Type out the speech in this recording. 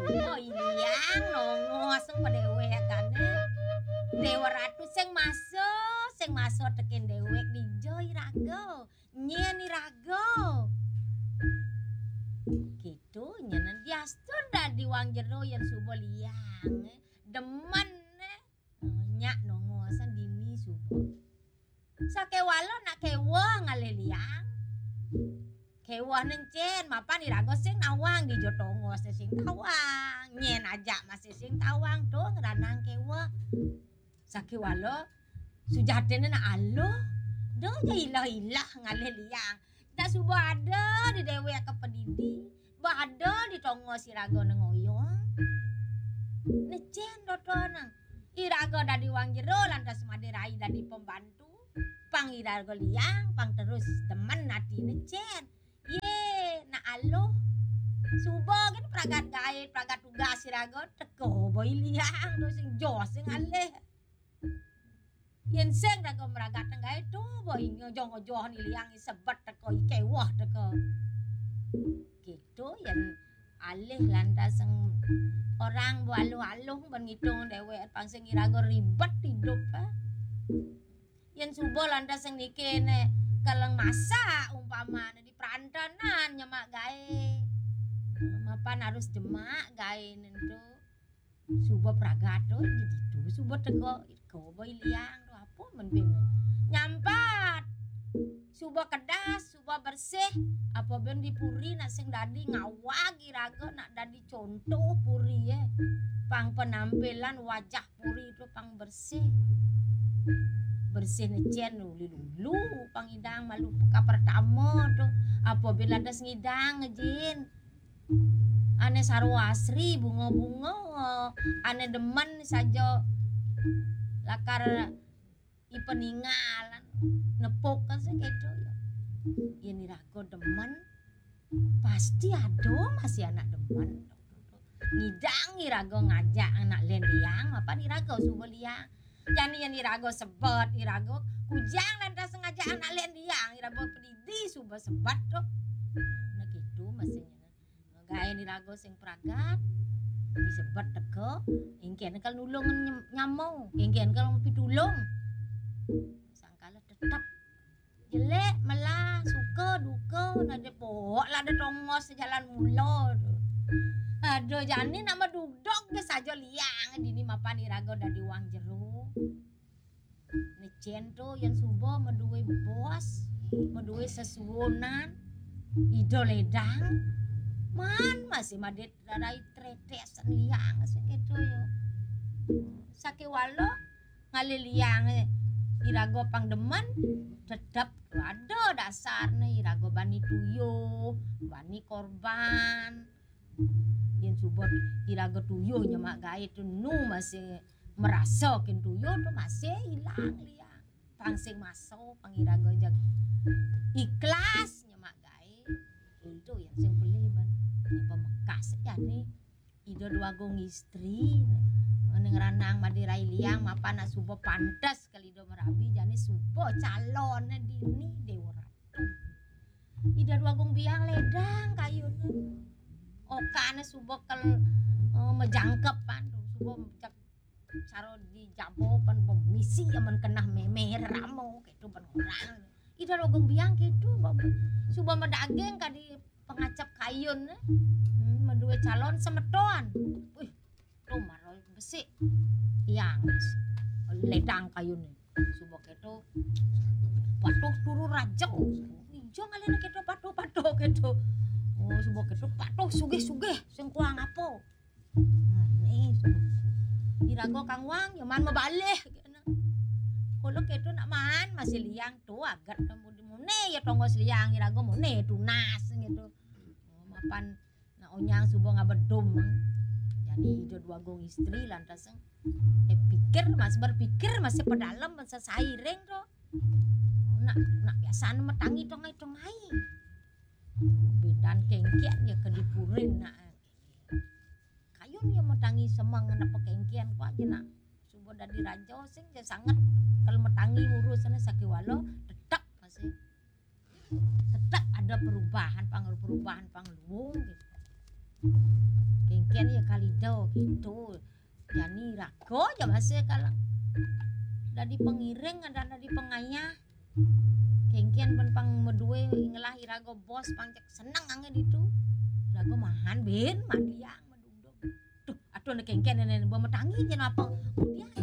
sumo iliang nongos sing padhewekane. Dewa Ratu sing masuk teken dhewek dijo iraga. Nyen iraga. Gitu nyenan diastur dadi wang jero yen subo liang. Demen nyak nongosan dini subo. Sakewalo nak kewa ngale liang. Kewa nencen mapan iraga sing nawang di jotongos sing tawang. Nyen aja masih sing tawang tuh ngeranang kewa. Sakewalo sujatene na alo. Do ja ilah-ilah ngale liang. Tak subo ada di dewek ke pedidi. Ba ada di tongos iraga nengoyong. Necen dotonang. Iraga dadi wang jero lantas maderai dadi pembantu. Pang iraga liang, pang terus temen hati necen. Ye, na alo. Subo kan pragat gaet, pragat tugas iraga teko boy liang do sing jos sing aleh. Yen sing raga meragat gaet tu boy ngojong-ngojong ni liang sebet teko ikewah teko. Gitu yen alih lantas orang aluh-aluh mengitung dewek pangsing iraga ribet hidup yen subo lantas sing nikene kaleng masak umpamane di perantanan nyemak gae mapan harus demak gae nentu subo pragato ditu subo teko boy liang do apa men nyampat subo kedas subo bersih apa ben dipuri nak sing dadi ngawag iraga nak dadi contoh puri pang penampilan wajah puri itu pang bersih necen lulu pang idang malu ka pertama tuh apa ben landas ngidang ngejin ane sarwasri bunga-bunga ane demen saja lakar ipeningalan nepok kan segitu ya ini rago demen pasti ada masih anak demen ngidang irago ngajak anak lendiang apa irago subo liang jani yang irago sebet irago kujang lantas ngajak anak lendiang irago pedidi subo sebat tuh nah gitu masihnya gawe irago sing pragat disebat teko ingken kal nulung nyamau ingken kal pitulung sangkala tetap jelek melah suka duka nade pok lah ada tongos jalan mulo aduh jani nama duduk ge saja liang dini mapan iraga dadi wang jero necen to yang subo meduwe bos meduwe sesuwonan ido ledang man masih madet darai tretesan liang segitu yo sakewalo ngale liang irago pang demen tetap ada dasarnya irago bani tuyo bani korban yen subot irago tuyo nyemak gae tu nu masih merasa kin tuyo tu masih hilang liang pangsing masuk pang irago jag ikhlas nyemak gae itu yang sing beli ban pemekas ya nih ido dua gong istri ning ranang madirai liang mapan nak subo pantas kali do merabi jani subo calon dini Dewa Ratu ida dua gong biang ledang kayune okane subo kel mejangkep pan subo cak saro di jabo pan pemisi aman kenah memer ramo gitu pan orang ida dua gong biang gitu subo medageng kadi pengacap kayun medue calon semeton wih rumah roy besi yang ledang kayune subok itu patuh turu rajeng ijo ngalene keto patuh keto oh subok itu patuh sugih-sugih sing kuang apa nih irago kang wang yo man mabaleh kalau keto nak man masih liang tuh agar mune ya tongos liang irago mune tunas gitu mapan na onyang subo ngabedum jadi ido dua gong istri lantas berpikir masih pedalam masa sairing to nak biasaan metangi tongai bedan kengkian ya kedipurin nak kayun ya metangi semang ngena pekengkian ku aja nak subo dadi raja sing ya sangat kalau metangi urusannya sakiwalo tetap masih tetap ada perubahan pangluwung gitu kengkian ya kalido gitu. Yani rago aja bahasa kalau dari pengiring ada dari pengayah kengkian ben pang medue ngelahi rago bos pang cek seneng angin itu rago mahan ben madiang medungdung tuh aduh kengkian nenek bawa metangi jen apa dia